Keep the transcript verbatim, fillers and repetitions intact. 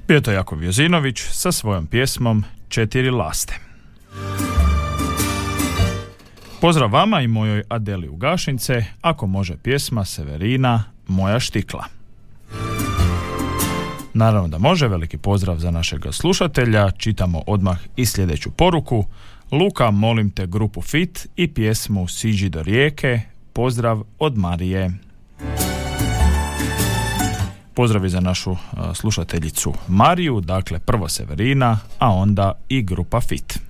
Bio to Jakov Jozinović sa svojom pjesmom Četiri laste. Pozdrav vama i mojoj Adeli u Gašince, ako može pjesma Severina Moja štikla. Naravno da može, veliki pozdrav za našeg slušatelja, čitamo odmah i sljedeću poruku. Luka, molim te grupu Fit i pjesmu Siđi do rijeke, pozdrav od Marije. Pozdravi za našu slušateljicu Mariju, dakle prvo Severina, a onda i grupa Fit.